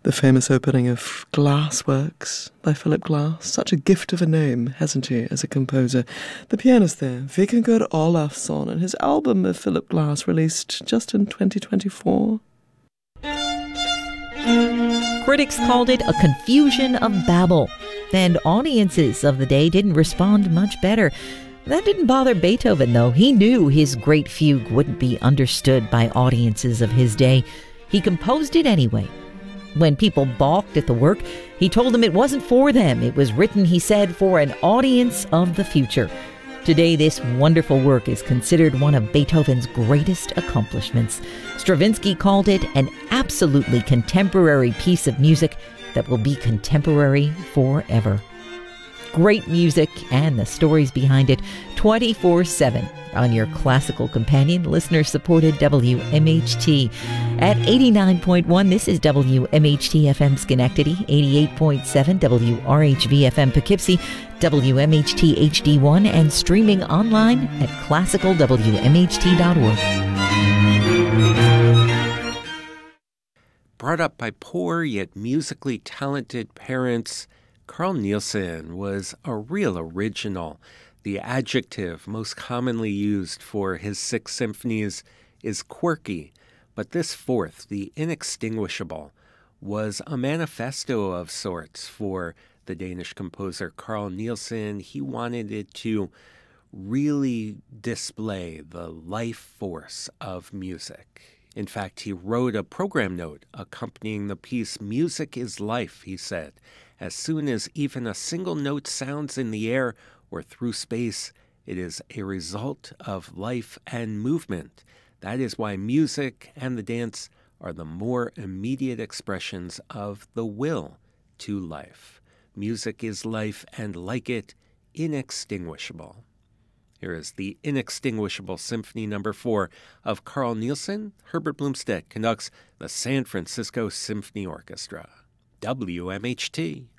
The famous opening of Glassworks by Philip Glass. Such a gift of a name, hasn't he, as a composer? The pianist there, Vikingur Olafsson, and his album of Philip Glass, released just in 2024. Critics called it a confusion of babble, and audiences of the day didn't respond much better. That didn't bother Beethoven, though. He knew his great fugue wouldn't be understood by audiences of his day. He composed it anyway. When people balked at the work, he told them it wasn't for them. It was written, he said, for an audience of the future. Today, this wonderful work is considered one of Beethoven's greatest accomplishments. Stravinsky called it an absolutely contemporary piece of music that will be contemporary forever. Great music and the stories behind it 24/7 on your classical companion, listener-supported WMHT. At 89.1, this is WMHT FM Schenectady, 88.7 WRHV FM Poughkeepsie, WMHT HD1, and streaming online at classicalwmht.org. Brought up by poor yet musically talented parents, Carl Nielsen was a real original. The adjective most commonly used for his 6 symphonies is quirky, but this fourth, the Inextinguishable, was a manifesto of sorts for the Danish composer Carl Nielsen. He wanted it to really display the life force of music. In fact, he wrote a program note accompanying the piece. "Music is life," he said. "As soon as even a single note sounds in the air or through space, it is a result of life and movement. That is why music and the dance are the more immediate expressions of the will to life. Music is life, and like it, inextinguishable." Here is the Inextinguishable Symphony No. 4 of Carl Nielsen. Herbert Blumstedt conducts the San Francisco Symphony Orchestra. WMHT.